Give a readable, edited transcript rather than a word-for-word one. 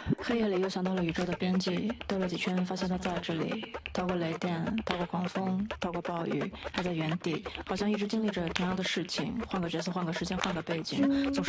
黑夜里又想到了宇宙的边际，兜了几圈，发现它在这里。逃过雷电，逃过狂风，逃过暴雨，还在原地，好像一直经历着同样的事情，换个角色，换个时间，换个背景，总是